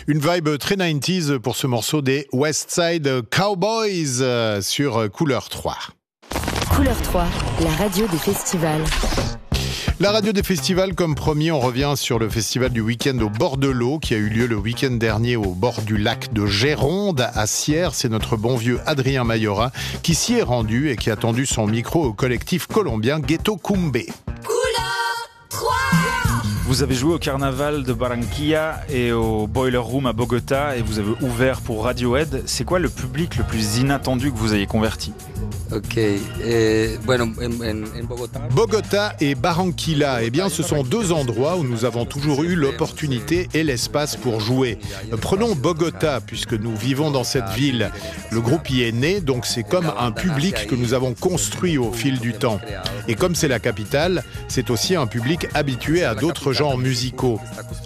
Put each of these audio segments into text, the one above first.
Une vibe très 90s pour ce morceau des West Side Cowboys sur Couleur 3. Couleur 3, la radio des festivals. La radio des festivals, comme promis, on revient sur le festival du week-end au bord de l'eau qui a eu lieu le week-end dernier au bord du lac de Géronde à Sierre. C'est notre bon vieux Adrien Mayora qui s'y est rendu et qui a tendu son micro au collectif colombien Ghetto Cumbe. Vous avez joué au carnaval de Barranquilla et au Boiler Room à Bogota et vous avez ouvert pour Radiohead. C'est quoi le public le plus inattendu que vous ayez converti ? Bogota et Barranquilla, eh bien, ce sont deux endroits où nous avons toujours eu l'opportunité et l'espace pour jouer. Prenons Bogota, puisque nous vivons dans cette ville. Le groupe y est né, donc c'est comme un public que nous avons construit au fil du temps. Et comme c'est la capitale, c'est aussi un public habitué à d'autres genres musicaux.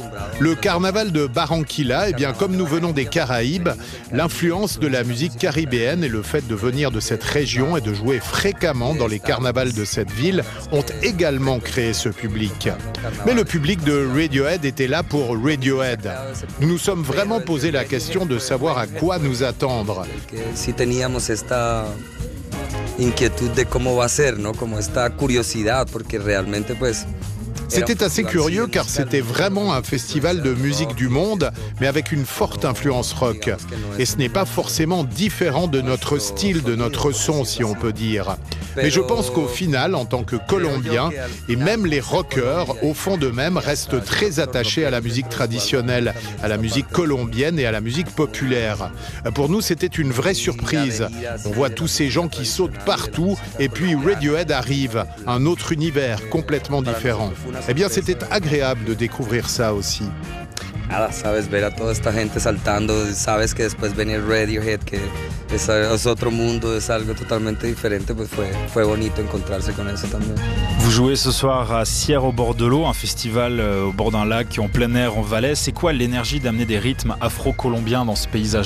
Le carnaval de Barranquilla, eh bien, comme nous venons des Caraïbes, l'influence de la musique caribéenne et le fait de venir de cette région et de jouer fréquemment dans les carnavals de cette ville ont également créé ce public. Mais le public de Radiohead était là pour Radiohead. Nous nous sommes vraiment posé la question de savoir à quoi nous attendre. Si teníamos esta inquietud de cómo va a ser, ¿no? Como esta curiosidad, porque realmente pues. C'était assez curieux car c'était vraiment un festival de musique du monde, mais avec une forte influence rock. Et ce n'est pas forcément différent de notre style, de notre son, si on peut dire. Mais je pense qu'au final, en tant que Colombiens, et même les rockers, au fond d'eux-mêmes, restent très attachés à la musique traditionnelle, à la musique colombienne et à la musique populaire. Pour nous, c'était une vraie surprise. On voit tous ces gens qui sautent partout, et puis Radiohead arrive, un autre univers complètement différent. Eh bien, c'était agréable de découvrir ça aussi. Nada, sabes, ver a toda esta gente saltando, sabes que después venir Radiohead, que es otro mundo, es algo totalmente diferente, pues fue bonito encontrarse con eso también. Vous jouez ce soir à Sierre au bord de l'eau, un festival au bord d'un lac en plein air en Valais. C'est quoi l'énergie d'amener des rythmes afro-colombiens dans ce paysage-là ?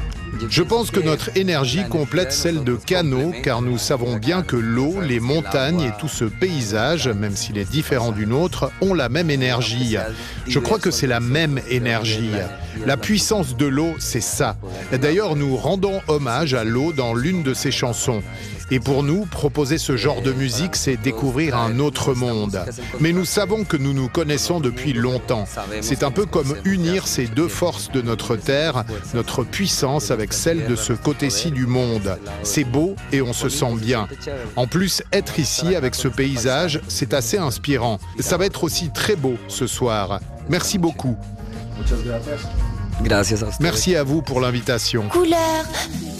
Je pense que notre énergie complète celle de Cano, car nous savons bien que l'eau, les montagnes et tout ce paysage, même s'il est différent du nôtre, ont la même énergie. Je crois que c'est la même énergie. La puissance de l'eau, c'est ça. D'ailleurs, nous rendons hommage à l'eau dans l'une de ses chansons. Et pour nous, proposer ce genre de musique, c'est découvrir un autre monde. Mais nous savons que nous nous connaissons depuis longtemps. C'est un peu comme unir ces deux forces de notre terre, notre puissance avec celle de ce côté-ci du monde. C'est beau et on se sent bien. En plus, être ici avec ce paysage, c'est assez inspirant. Ça va être aussi très beau ce soir. Merci beaucoup. Merci à vous pour l'invitation. Couleur